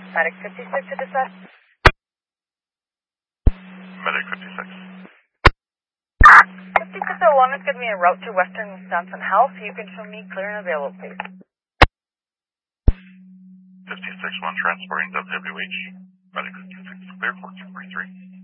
Medic 56 to dispatch. Medic 56. 5601 is going to be en route to Western Wisconsin Health. You can show me clear and available, please. 56-1 transporting WWH. Medic 56 clear, 1443.